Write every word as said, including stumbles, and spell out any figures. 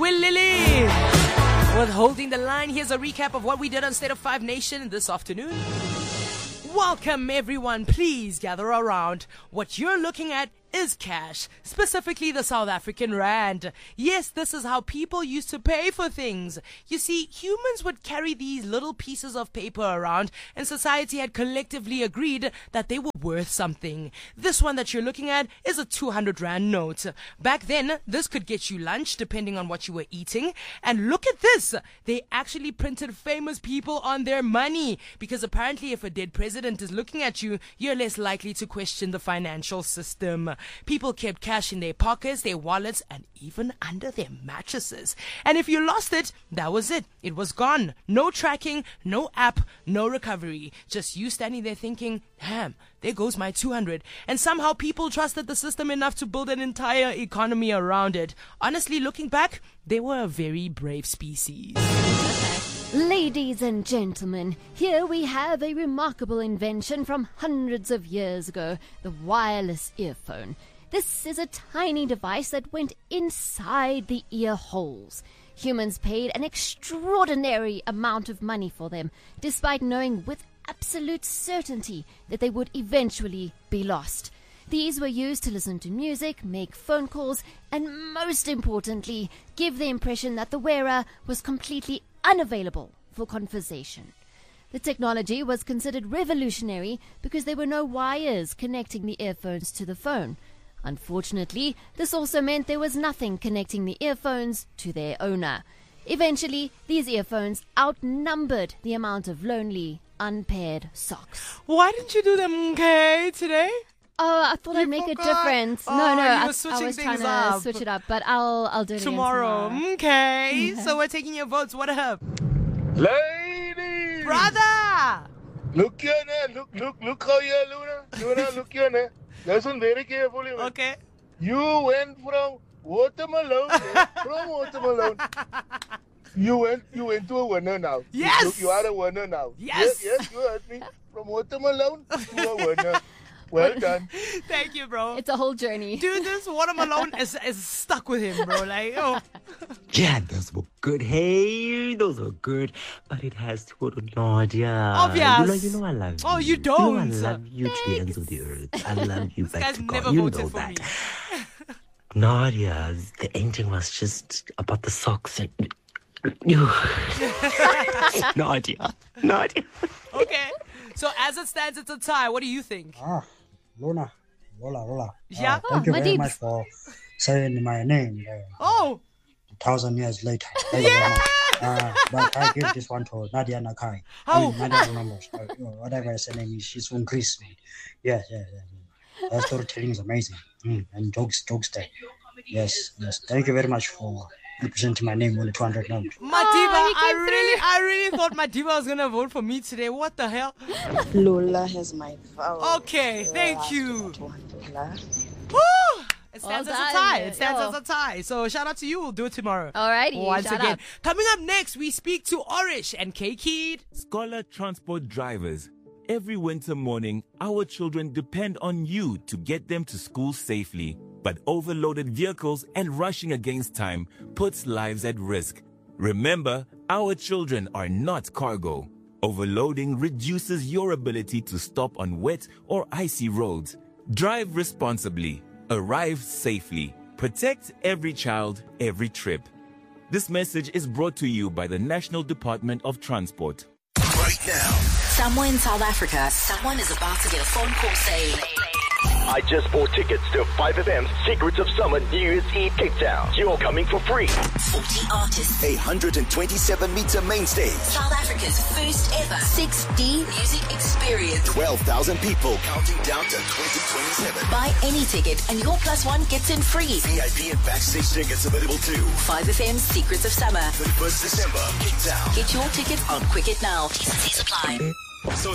Will Lily with Holding the Line. Here's a recap of what we did on State of Five Nation this afternoon. Welcome everyone, please gather around. What you're looking at is cash, specifically the South African rand. Yes, this is how people used to pay for things. You see, humans would carry these little pieces of paper around, and society had collectively agreed that they were worth something. This one that you're looking at is a two hundred rand note. Back then, this could get you lunch depending on what you were eating. And look at this. They actually printed famous people on their money, because apparently if a dead president is looking at you, you're less likely to question the financial system. People kept cash in their pockets, their wallets, and even under their mattresses. And if you lost it, that was it. It was gone. No tracking, no app, no recovery. Just you standing there thinking, damn, there goes my two hundred. And somehow people trusted the system enough to build an entire economy around it. Honestly, looking back, they were a very brave species. Ladies and gentlemen, here we have a remarkable invention from hundreds of years ago, the wireless earphone. This is a tiny device that went inside the ear holes. Humans paid an extraordinary amount of money for them, despite knowing with absolute certainty that they would eventually be lost. These were used to listen to music, make phone calls, and most importantly, give the impression that the wearer was completely unavailable for conversation. The technology was considered revolutionary because there were no wires connecting the earphones to the phone. Unfortunately, this also meant there was nothing connecting the earphones to their owner. Eventually, these earphones outnumbered the amount of lonely, unpaired socks. Why didn't you do them okay today? Oh, I thought You I'd make forgot? a difference. Oh, no, no, you I, were I switching was trying things to up. switch it up, but I'll I'll do it again Tomorrow. tomorrow. Okay, so we're taking your votes. What up? Ladies! Brother! Look here now. Look, look, look how you Luna. Luna, look here now. Listen very carefully. Man. Okay. You went from watermelon eh, from watermelon. You went, you went to a winner now. Yes! Look, you are a winner now. Yes! Yes, yes, you heard me. From watermelon to a winner. Well done. Thank you, bro. It's a whole journey. Dude, this watermelon is, is stuck with him, bro. Like, oh. Yeah, those were good. Hey, those were good. But it has to go to Nadia. Obvious. You know, you know I love you. Oh, you don't. You know I love you to the ends of the earth. I love you back guy's to never God. You voted know for that. me. Nadia, the ending was just about the socks and... You. Nadia. Nadia. Okay. So as it stands, it's a tie. What do you think? Ah, Luna, Lola, Lola. Yeah? Uh, thank you Oh, very Madeebs. much for saying my name uh, Oh. a thousand years later. Thank you very much. Uh, but I give this one to Nadia Nakai. How? I mean, Nadia remembers. Uh, whatever her name is, she's from Greece. Yes, yes, yes. yes. Her storytelling is amazing. Mm, and jokes, jokes there. Yes, yes. Thank you very much for representing my name on the two hundred note. Madiba, Oh, he I came really, I really thought Madiba was gonna vote for me today. What the hell? Lola has my vote. Okay, thank Lola you. two hundred left. Woo! It stands Well as a done, tie. yeah. It stands Yo. as a tie. So shout out to you. We'll do it tomorrow. Alrighty, Once shout again. out. Coming up next, we speak to Orish and K-Kid. Scholar Transport drivers. Every winter morning, our children depend on you to get them to school safely. But overloaded vehicles and rushing against time puts lives at risk. Remember, our children are not cargo. Overloading reduces your ability to stop on wet or icy roads. Drive responsibly. Arrive safely. Protect every child, every trip. This message is brought to you by the National Department of Transport. Right now. Somewhere in South Africa, someone is about to get a phone call saying, I just bought tickets to five F M's Secrets of Summer New Year's Eve Kickdown. You're coming for free. forty artists. A one hundred twenty-seven meter main stage. South Africa's first ever six D music experience. twelve thousand people counting down to twenty twenty-seven. Buy any ticket and your plus one gets in free. V I P and backstage tickets available too. five F M's Secrets of Summer. thirty-first December, Kickdown. Get your ticket on Quicket now. T's and C's apply. So